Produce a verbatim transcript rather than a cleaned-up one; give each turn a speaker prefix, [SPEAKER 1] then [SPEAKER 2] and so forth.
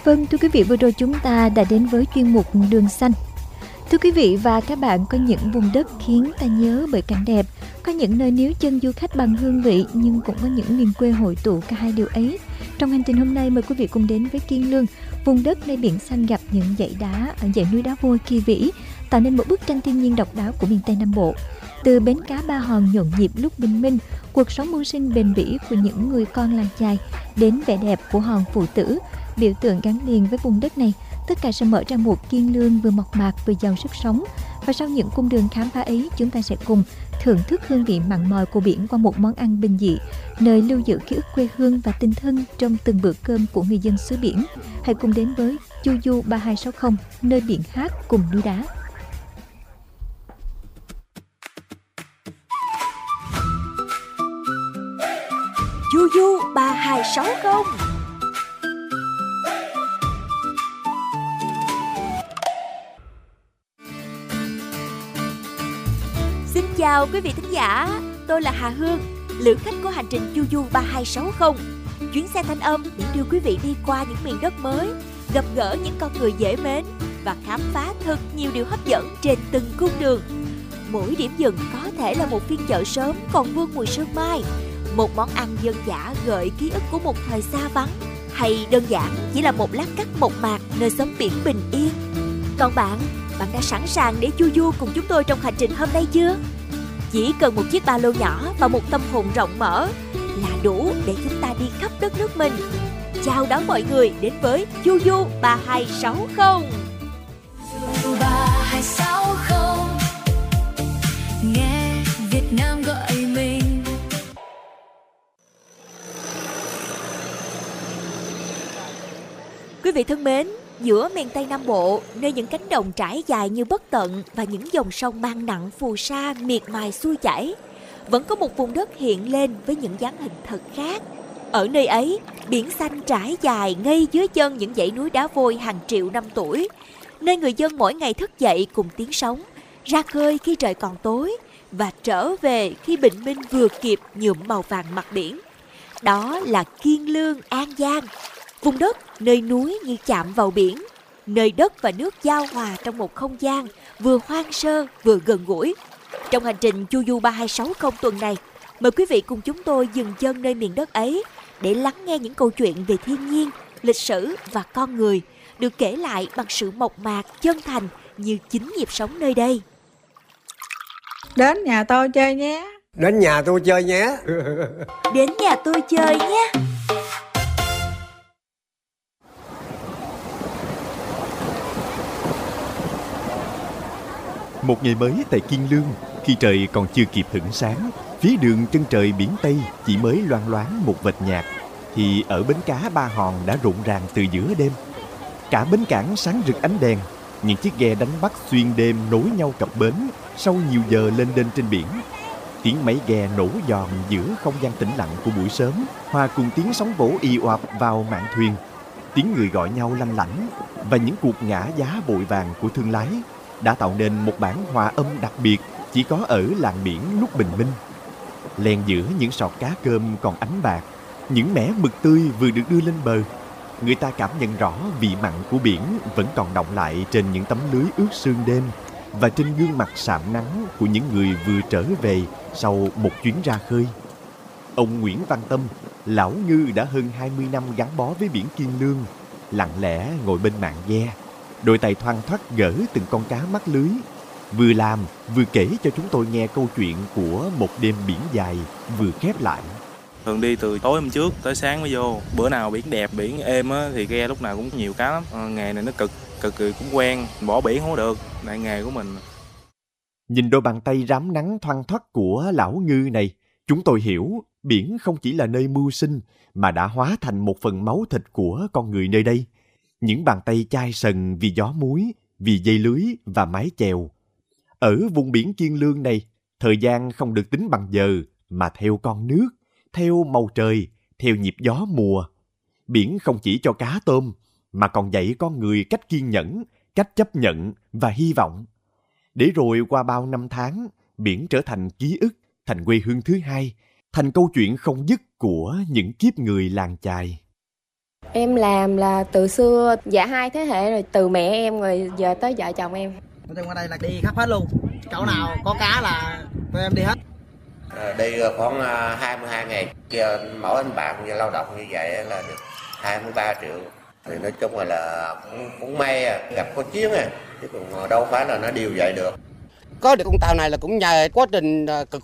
[SPEAKER 1] Vâng, thưa quý vị, vừa rồi chúng ta đã đến với chuyên mục Đường Xanh. Thưa quý vị và các bạn, có những vùng đất khiến ta nhớ bởi cảnh đẹp, có những nơi níu chân du khách bằng hương vị, nhưng cũng có những miền quê hội tụ cả hai điều ấy. Trong hành trình hôm nay, mời quý vị cùng đến với Kiên Lương, vùng đất nơi biển xanh gặp những dãy đá, dãy núi đá vôi kỳ vĩ, tạo nên một bức tranh thiên nhiên độc đáo của miền Tây Nam Bộ. Từ bến cá Ba Hòn nhộn nhịp lúc bình minh, cuộc sống mưu sinh bền bỉ của những người con làng chài, đến vẻ đẹp của hòn Phụ Tử, biểu tượng gắn liền với vùng đất này, tất cả sẽ mở ra một Kiên Lương vừa mộc mạc vừa giàu sức sống. Và sau những cung đường khám phá ấy, chúng ta sẽ cùng thưởng thức hương vị mặn mòi của biển qua một món ăn bình dị, nơi lưu giữ ký ức quê hương và tình thân trong từng bữa cơm của người dân xứ biển. Hãy cùng đến với Chu Du ba hai sáu không, nơi biển hát cùng núi đá.
[SPEAKER 2] Chu Du ba hai sáu không. Xin chào quý vị thính giả, tôi là Hà Hương, lữ khách của hành trình Chu Du ba hai sáu không. Chuyến xe thanh âm để đưa quý vị đi qua những miền đất mới, gặp gỡ những con người dễ mến và khám phá thật nhiều điều hấp dẫn trên từng cung đường. Mỗi điểm dừng có thể là một phiên chợ sớm còn vương mùi sương mai, một món ăn dân dã gợi ký ức của một thời xa vắng, hay đơn giản chỉ là một lát cắt mộc mạc nơi xóm biển bình yên. Còn bạn, bạn đã sẵn sàng để chu du cùng chúng tôi trong hành trình hôm nay chưa? Chỉ cần một chiếc ba lô nhỏ và một tâm hồn rộng mở là đủ để chúng ta đi khắp đất nước mình. Chào đón mọi người đến với Chu Du ba hai sáu không.
[SPEAKER 3] ba hai sáu không, nghe Việt Nam gọi mình.
[SPEAKER 2] Quý vị thân mến, giữa miền Tây Nam Bộ, nơi những cánh đồng trải dài như bất tận và những dòng sông mang nặng phù sa miệt mài xuôi chảy, vẫn có một vùng đất hiện lên với những dáng hình thật khác. Ở nơi ấy, biển xanh trải dài ngay dưới chân những dãy núi đá vôi hàng triệu năm tuổi, nơi người dân mỗi ngày thức dậy cùng tiếng sóng, ra khơi khi trời còn tối và trở về khi bình minh vừa kịp nhuộm màu vàng mặt biển. Đó là Kiên Lương, An Giang, vùng đất nơi núi như chạm vào biển, nơi đất và nước giao hòa trong một không gian vừa hoang sơ vừa gần gũi. Trong hành trình Chu Du ba hai sáu không tuần này, mời quý vị cùng chúng tôi dừng chân nơi miền đất ấy để lắng nghe những câu chuyện về thiên nhiên, lịch sử và con người được kể lại bằng sự mộc mạc, chân thành như chính nhịp sống nơi đây.
[SPEAKER 4] Đến nhà tôi chơi nhé.
[SPEAKER 5] Đến nhà tôi chơi nhé.
[SPEAKER 2] Đến nhà tôi chơi nhé.
[SPEAKER 6] Một ngày mới tại Kiên Lương, khi trời còn chưa kịp hửng sáng, phía đường chân trời biển Tây chỉ mới loang loáng một vệt nhạt, thì ở bến cá Ba Hòn đã rộn ràng từ giữa đêm. Cả bến cảng sáng rực ánh đèn, những chiếc ghe đánh bắt xuyên đêm nối nhau cập bến sau nhiều giờ lênh đênh trên biển. Tiếng máy ghe nổ giòn giữa không gian tĩnh lặng của buổi sớm, hòa cùng tiếng sóng vỗ ì oạp vào mạn thuyền, tiếng người gọi nhau lanh lảnh và những cuộc ngã giá vội vàng của thương lái đã tạo nên một bản hòa âm đặc biệt chỉ có ở làng biển lúc bình minh. Len giữa những sọt cá cơm còn ánh bạc, những mẻ mực tươi vừa được đưa lên bờ, người ta cảm nhận rõ vị mặn của biển vẫn còn đọng lại trên những tấm lưới ướt sương đêm và trên gương mặt sạm nắng của những người vừa trở về sau một chuyến ra khơi. Ông Nguyễn Văn Tâm, lão ngư đã hơn hai mươi năm gắn bó với biển Kiên Lương, lặng lẽ ngồi bên mạn ghe, đôi tay thoăn thoắt gỡ từng con cá mắc lưới, vừa làm vừa kể cho chúng tôi nghe câu chuyện của một đêm biển dài vừa khép lại.
[SPEAKER 7] Thường đi từ tối hôm trước tới sáng mới vô. Bữa nào biển đẹp, biển êm á, thì ghe lúc nào cũng nhiều cá lắm. À, nghề này nó cực, cực kỳ cũng quen, bỏ biển không được, lại nghề của mình.
[SPEAKER 6] Nhìn đôi bàn tay rám nắng thoăn thoắt của lão ngư này, chúng tôi hiểu biển không chỉ là nơi mưu sinh mà đã hóa thành một phần máu thịt của con người nơi đây. Những bàn tay chai sần vì gió muối, vì dây lưới và mái chèo. Ở vùng biển Kiên Lương này, thời gian không được tính bằng giờ mà theo con nước, theo màu trời, theo nhịp gió mùa. Biển không chỉ cho cá tôm mà còn dạy con người cách kiên nhẫn, cách chấp nhận và hy vọng. Để rồi qua bao năm tháng, biển trở thành ký ức, thành quê hương thứ hai, thành câu chuyện không dứt của những kiếp người làng chài.
[SPEAKER 8] Em làm là từ xưa, dạ hai thế hệ rồi, từ mẹ em rồi giờ tới vợ chồng em.
[SPEAKER 9] Nói chung ở đây là đi khắp hết luôn, chỗ nào có cá là tụi em đi hết.
[SPEAKER 10] À, đi khoảng hai mươi hai ngày, kia mỗi anh bạn lao động như vậy là được hai mươi ba triệu. Thì nói chung là, là cũng, cũng may gặp có chuyến à, chứ còn đâu phải là nó điều vậy được.
[SPEAKER 11] Có được con tàu này là cũng nhờ quá trình cực